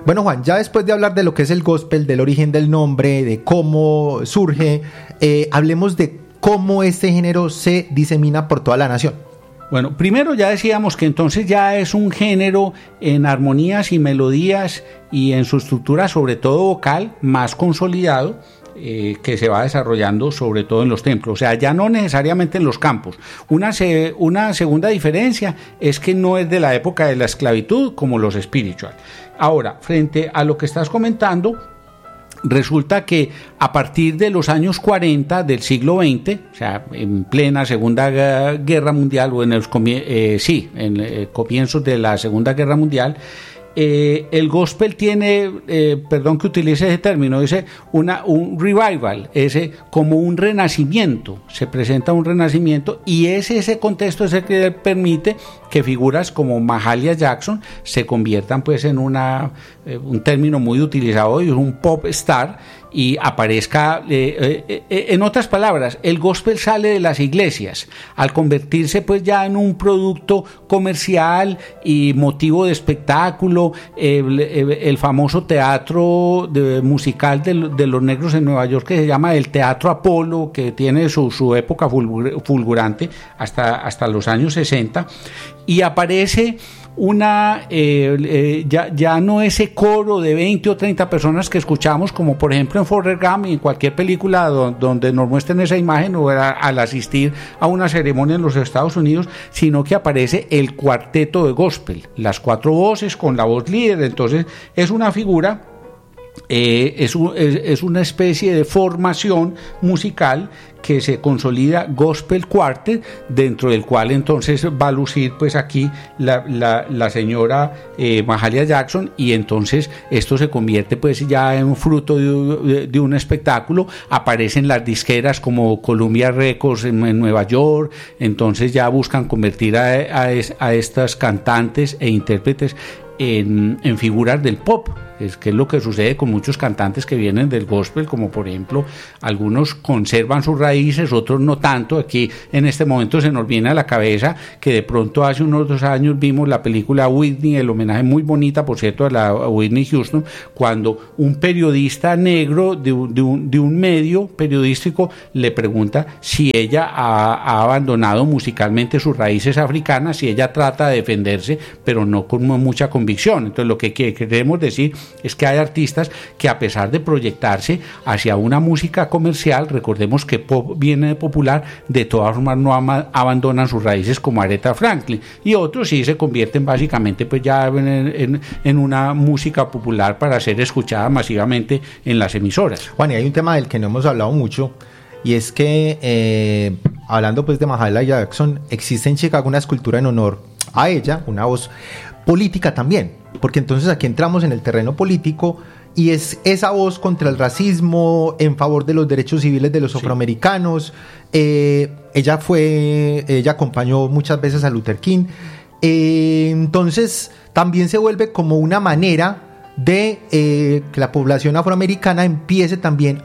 Bueno, Juan, ya después de hablar de lo que es el gospel, del origen del nombre, de cómo surge, hablemos de cómo este género se disemina por toda la nación. Bueno, primero ya decíamos que entonces ya es un género en armonías y melodías y en su estructura, sobre todo vocal, más consolidado, que se va desarrollando sobre todo en los templos, o sea, ya no necesariamente en los campos. Una segunda diferencia es que no es de la época de la esclavitud como los spiritual. Ahora, frente a lo que estás comentando, resulta que a partir de los años 40 del siglo XX, o sea, en plena Segunda Guerra Mundial, o en los comienzos de la Segunda Guerra Mundial, el gospel tiene, perdón que utilice ese término, dice un revival, como un renacimiento, se presenta un renacimiento, y ese contexto es el que permite que figuras como Mahalia Jackson se conviertan pues en un término muy utilizado hoy, un pop star, y aparezca, en otras palabras, el gospel sale de las iglesias al convertirse pues ya en un producto comercial y motivo de espectáculo. El famoso teatro musical de los negros en Nueva York, que se llama el Teatro Apolo, que tiene su época fulgurante hasta los años 60, y aparece ya no ese coro de 20 o 30 personas que escuchamos, como por ejemplo en Forrest Gump y en cualquier película donde nos muestren esa imagen, o al asistir a una ceremonia en los Estados Unidos, sino que aparece el cuarteto de gospel, las 4 voces con la voz líder. Entonces es una figura, es una especie de formación musical que se consolida Gospel Quartet, dentro del cual entonces va a lucir pues aquí la señora Mahalia Jackson, y entonces esto se convierte pues ya en un fruto de un espectáculo. Aparecen las disqueras como Columbia Records en Nueva York, entonces ya buscan convertir a estas cantantes e intérpretes en figuras del pop, que es lo que sucede con muchos cantantes que vienen del gospel, como por ejemplo algunos conservan sus raíces, otros no tanto. Aquí en este momento se nos viene a la cabeza que de pronto hace unos 2 años vimos la película Whitney, el homenaje muy bonita, por cierto, a la Whitney Houston, cuando un periodista negro de un medio periodístico le pregunta si ella ha abandonado musicalmente sus raíces africanas, si ella trata de defenderse, pero no con mucha convicción. Entonces lo que queremos decir es que hay artistas que, a pesar de proyectarse hacia una música comercial, recordemos que pop viene de popular, de todas formas no abandonan sus raíces, como Aretha Franklin, y otros sí se convierten básicamente pues ya en una música popular para ser escuchada masivamente en las emisoras. Juan, y hay un tema del que no hemos hablado mucho, y es que hablando pues de Mahalia Jackson, existe en Chicago una escultura en honor a ella, una voz política también, porque entonces aquí entramos en el terreno político, y es esa voz contra el racismo, en favor de los derechos civiles de los afroamericanos. Ella acompañó muchas veces a Luther King, entonces también se vuelve como una manera de que la población afroamericana empiece también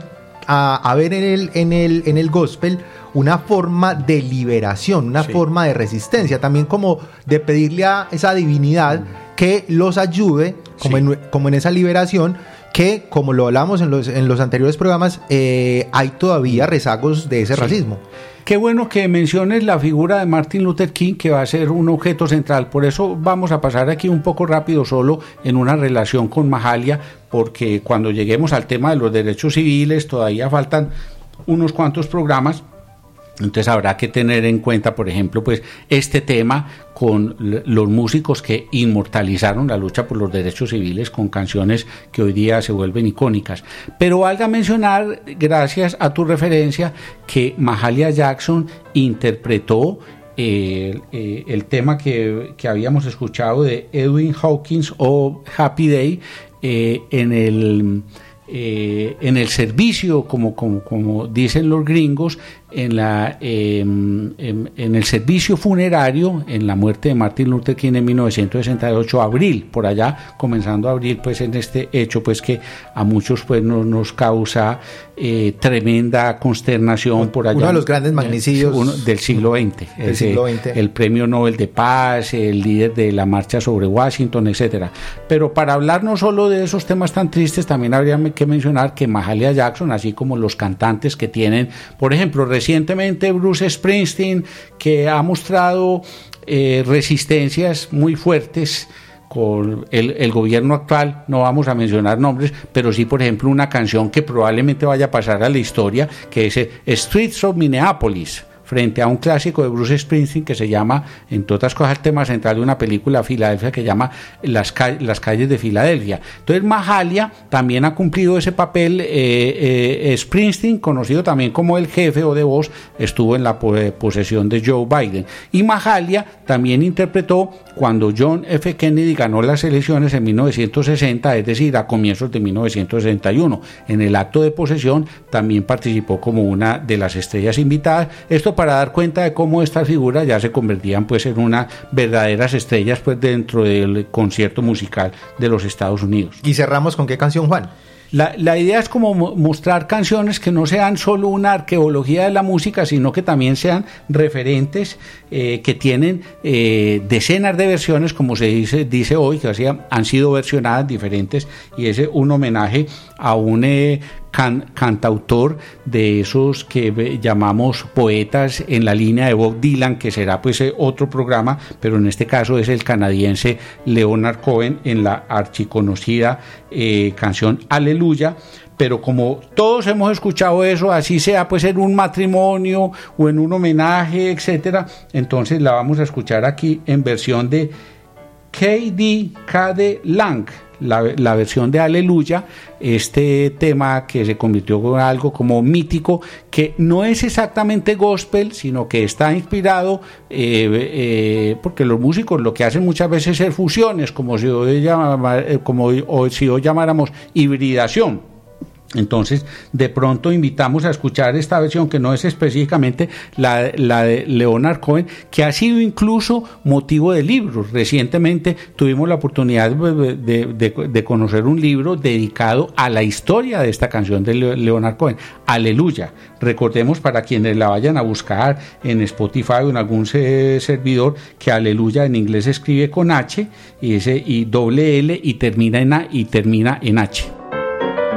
a ver en el gospel una forma de liberación, una forma de resistencia, también como de pedirle a esa divinidad que los ayude, como en esa liberación, que, como lo hablamos en los anteriores programas, hay todavía rezagos de ese racismo. Qué bueno que menciones la figura de Martin Luther King, que va a ser un objeto central. Por eso vamos a pasar aquí un poco rápido solo en una relación con Mahalia, porque cuando lleguemos al tema de los derechos civiles todavía faltan unos cuantos programas. Entonces habrá que tener en cuenta, por ejemplo, pues este tema con los músicos que inmortalizaron la lucha por los derechos civiles con canciones que hoy día se vuelven icónicas. Pero valga mencionar, gracias a tu referencia, que Mahalia Jackson interpretó el tema que habíamos escuchado de Edwin Hawkins, o Happy Day, en el servicio, como dicen los gringos, en el servicio funerario en la muerte de Martin Luther King en 1968, abril, por allá, comenzando abril, pues en este hecho, pues que a muchos pues nos causa tremenda consternación por allá. Uno de los grandes magnicidios del siglo XX. El Premio Nobel de Paz, el líder de la marcha sobre Washington, etcétera. Pero para hablar no solo de esos temas tan tristes, también habría que mencionar que Mahalia Jackson, así como los cantantes que tienen, por ejemplo, recientemente Bruce Springsteen, que ha mostrado resistencias muy fuertes con el gobierno actual, no vamos a mencionar nombres, pero sí, por ejemplo, una canción que probablemente vaya a pasar a la historia, que es Streets of Minneapolis, frente a un clásico de Bruce Springsteen que se llama, entre otras cosas, el tema central de una película Filadelfia que llama Las calles de Filadelfia. Entonces Mahalia también ha cumplido ese papel. Springsteen, conocido también como el jefe o de voz, estuvo en la posesión de Joe Biden, y Mahalia también interpretó cuando John F. Kennedy ganó las elecciones en 1960, es decir, a comienzos de 1961. En el acto de posesión también participó como una de las estrellas invitadas. Esto para dar cuenta de cómo estas figuras ya se convertían pues en unas verdaderas estrellas pues dentro del concierto musical de los Estados Unidos. ¿Y cerramos con qué canción, Juan? La idea es como mostrar canciones que no sean solo una arqueología de la música, sino que también sean referentes que tienen decenas de versiones, como se dice hoy, que han sido versionadas diferentes, y es un homenaje a un cantautor de esos que llamamos poetas en la línea de Bob Dylan, que será pues otro programa, pero en este caso es el canadiense Leonard Cohen en la archiconocida canción Aleluya. Pero como todos hemos escuchado eso, así sea pues en un matrimonio o en un homenaje, etcétera, entonces la vamos a escuchar aquí en versión de K.D. Lang, la versión de Aleluya, este tema que se convirtió en algo como mítico, que no es exactamente gospel, sino que está inspirado, porque los músicos lo que hacen muchas veces es fusiones, como si hoy llamáramos hibridación. Entonces, de pronto invitamos a escuchar esta versión que no es específicamente la de Leonard Cohen, que ha sido incluso motivo de libros. Recientemente tuvimos la oportunidad de conocer un libro dedicado a la historia de esta canción de Leonard Cohen, Aleluya. Recordemos, para quienes la vayan a buscar en Spotify o en algún servidor, que Aleluya en inglés se escribe con H y doble L y termina en A y termina en H.